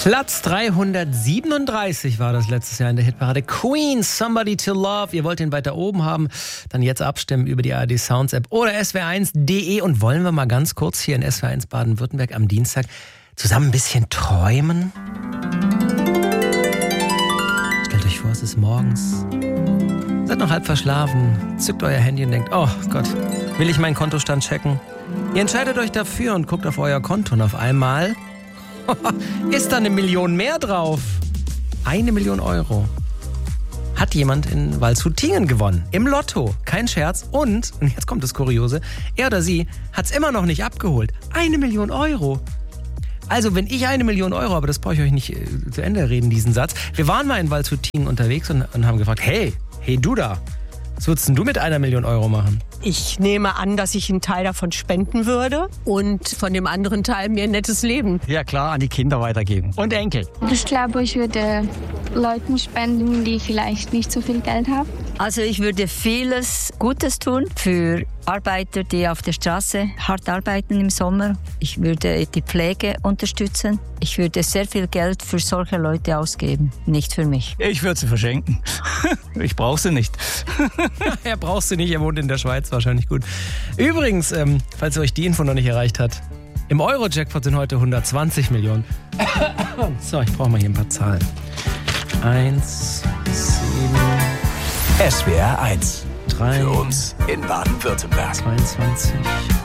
Platz 337 war das letztes Jahr in der Hitparade. Queen, Somebody to Love. Ihr wollt den weiter oben haben, dann jetzt abstimmen über die ARD Sounds App oder swr1.de. Und wollen wir mal ganz kurz hier in SWR1 Baden-Württemberg am Dienstag zusammen ein bisschen träumen? Stellt euch vor, es ist morgens. Seid noch halb verschlafen, zückt euer Handy und denkt, oh Gott, will ich meinen Kontostand checken? Ihr entscheidet euch dafür und guckt auf euer Konto und auf einmal ist da 1 Million mehr drauf. 1 Million Euro. Hat jemand in Waldshut-Tiengen gewonnen. Im Lotto. Kein Scherz. Und jetzt kommt das Kuriose, er oder sie hat es immer noch nicht abgeholt. 1 Million Euro. Also, wenn ich 1 Million Euro habe, das brauche ich euch nicht zu Ende reden, diesen Satz. Wir waren mal in Waldshut-Tiengen unterwegs und haben gefragt, hey du da, was würdest denn du mit 1 Million Euro machen? Ich nehme an, dass ich einen Teil davon spenden würde und von dem anderen Teil mir ein nettes Leben. Ja klar, an die Kinder weitergeben und Enkel. Ich glaube, ich würde Leuten spenden, die vielleicht nicht so viel Geld haben. Also ich würde vieles Gutes tun für Arbeiter, die auf der Straße hart arbeiten im Sommer. Ich würde die Pflege unterstützen. Ich würde sehr viel Geld für solche Leute ausgeben, nicht für mich. Ich würde sie verschenken. Ich brauche sie nicht. Er braucht sie nicht, er wohnt in der Schweiz, wahrscheinlich gut. Übrigens, falls euch die Info noch nicht erreicht hat, im Euro-Jackpot sind heute 120 Millionen. So, ich brauche mal hier ein paar Zahlen. 1, 7... SWR1. 3, für uns in Baden-Württemberg. 22.